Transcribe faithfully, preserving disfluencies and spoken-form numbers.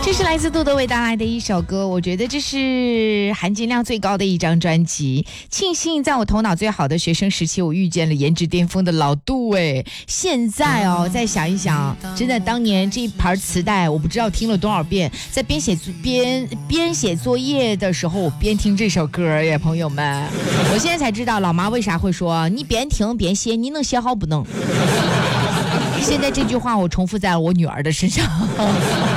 这是来自杜德伟带来的一首歌，我觉得这是含金量最高的一张专辑。庆幸在我头脑最好的学生时期，我遇见了颜值巅峰的老杜哎。现在哦，再想一想，真的当年这一盘磁带，我不知道听了多少遍，在边写边边写作业的时候，我边听这首歌耶，朋友们。我现在才知道，老妈为啥会说你边听边写，你能写好不能？现在这句话我重复在了我女儿的身上。